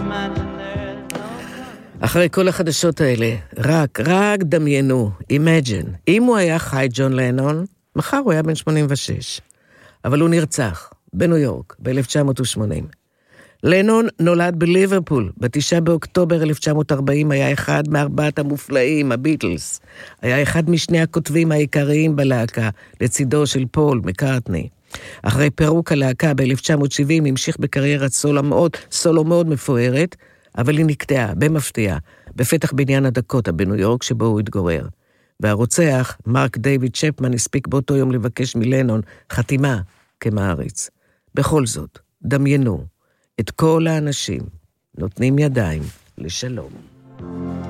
אחרי כל החדשות האלה, רק דמיינו, imagine, אם הוא היה חי ג'ון לנון, מחר הוא היה בן 86, אבל הוא נרצח בניו יורק ב-1980. לנון נולד בליברפול, ב9 באוקטובר 1940, היה אחד מארבעת המופלאים, הביטלס. היה אחד משני הכותבים העיקריים בלהקה, לצידו של פול מקארטני. אחרי פירוק הלהקה ב-1970, המשיך בקריירת סולו מאוד מפוארת, אבל היא נקטעה, במפתיע, בפתח בניין הדקוטה בניו יורק, שבו הוא התגורר. והרוצח, מרק דיוויד צ'פמן, הספיק באותו יום לבקש מלנון חתימה כמעריץ. בכל זאת, דמיינו, את כל האנשים נותנים ידיים לשלום.